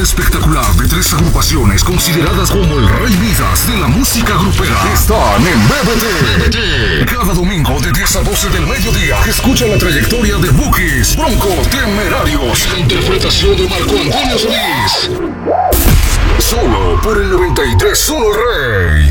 espectacular de 3 agrupaciones consideradas como el Rey Midas de la música grupera están en BBT. Cada domingo de 10 a 12 del mediodía escucha la trayectoria de Bukis, Broncos, Temerarios y la interpretación de Marco Antonio Solís. Solo por el 93.1 Rey.